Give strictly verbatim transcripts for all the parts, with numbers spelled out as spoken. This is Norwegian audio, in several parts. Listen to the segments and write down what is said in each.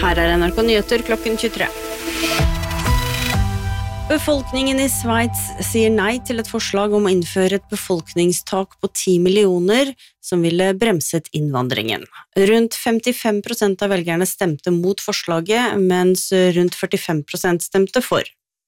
Her er N R K Nyheter klokken tjuetre. Befolkningen i Sveits sier nei til et forslag om å innføre et befolkningstak på ti millioner som ville bremset innvandringen. Rundt femtifem prosent av velgerne stemte mot forslaget, mens rundt førtifem prosent stemte for.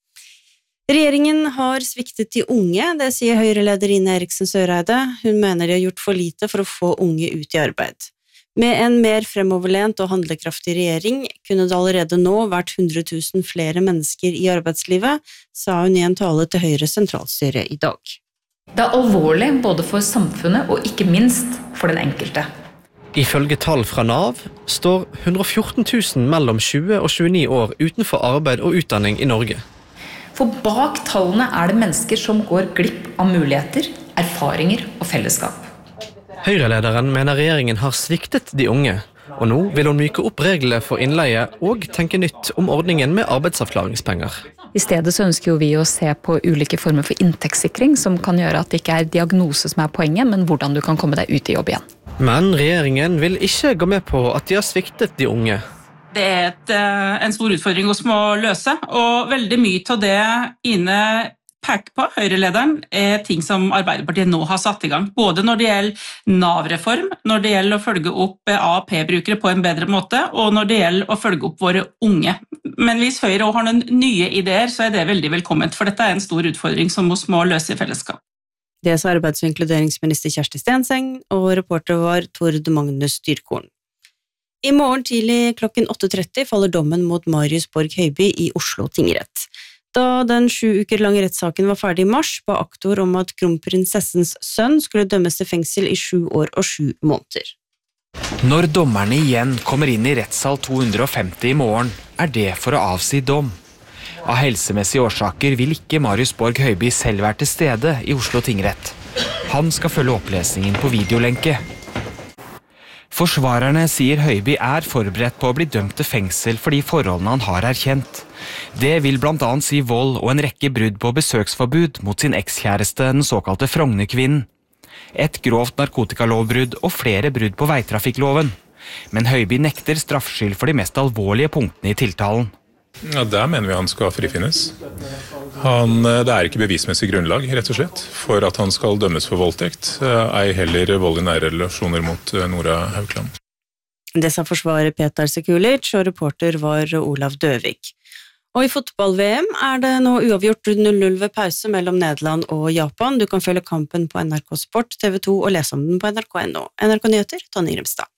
Regjeringen har sviktet de unge, det sier Høyre-leder Ine Eriksen Søreide. Hun mener de har gjort for lite for å få unge ut i arbeid. Med en mer fremoverlent og handlekraftig regjering kunne det allerede nå vært hundre tusen flere mennesker i arbeidslivet, sa hun i en tale til Høyres sentralstyre i dag. Det er alvorlig både for samfunnet og ikke minst for den enkelte. Ifølge tall fra Nav står hundre og fjorten tusen mellom tjue og tjueni år utenfor arbeid og utdanning i Norge. For bak tallene er det mennesker som går glipp av muligheter, erfaringer og fellesskap. Høyre-lederen mener regjeringen har sviktet de unge, og nå vil hun myke opp reglene for innleie og tenke nytt om ordningen med arbeidsavklaringspenger. I stedet så ønsker jo vi å se på ulike former for inntektssikring, som kan gjøre at det ikke er diagnose som er poenget, men hvordan du kan komme deg ut i jobb igjen. Men regjeringen vil ikke gå med på at de har sviktet de unge. Det er et, en stor utfordring vi må løse, og veldig mye av det Ine peker på, Høyre-lederen, er ting som Arbeiderpartiet nå har satt i gang. Både når det gjelder Nav-reform, når det gjelder å følge opp A A P-brukere på en bedre måte, og når det gjelder å følge opp våre unge. Men hvis Høyre også har noen nye ideer, så er det veldig velkomment, for dette er en stor utfordring som vi må løse i fellesskap. Det sa arbeids- og inkluderingsminister Kjersti Stenseng, og reporter var Tord Magnus Dyrkorn. I morgen tidlig klokken åtte tretti faller dommen mot Marius Borg Høiby i Oslo tingrett. Da den sju uker lange rettssaken var ferdig i mars, ba aktor om at kronprinsessens sønn skulle dømmes til fengsel i sju år og sju måneder. Når dommerne igjen kommer inn i rettssal to hundre og femti i morgen, er det for å avsi dom. Av helsemessige årsaker vil ikke Marius Borg Høiby selv være til stede i Oslo tingrett. Han skal følge opplesningen på videolenke. Forsvarerne sier Høiby er forberedt på å bli dømt til fengsel for de forholdene han har erkjent. Det vil blant annet si vold og en rekke brudd på besøksforbud mot sin ekskjæreste, den såkalte Frognerkvinnen. Et grovt narkotikalovbrudd og flere brudd på veitrafikkloven. Men Høiby nekter straffskyld for de mest alvorlige punktene i tiltalen. Ja, der mener vi han skal frifinnes. Han, det er ikke bevismessig grunnlag, rett og slett, for at han skal dømmes for voldtekt. Ei heller vold i nære relasjoner mot Nora Haukland. Det sa forsvarer Petar Sekulic, og reporter var Olav Døvik. Og i fotball-V M er det nå uavgjort null null ved pause mellom Nederland og Japan. Du kan følge kampen på N R K Sport, T V to og lese om den på N R K punktum no. N R K Nyheter, Tonje Grimstad.